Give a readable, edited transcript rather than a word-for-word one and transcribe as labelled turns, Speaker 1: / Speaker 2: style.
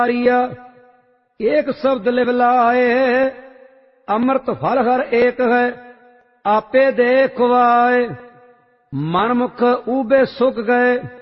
Speaker 1: एक शब्द लिव लाए, अमृत फल हर एक है, आपे देखवाए। मन मुख ऊबे सुख गए,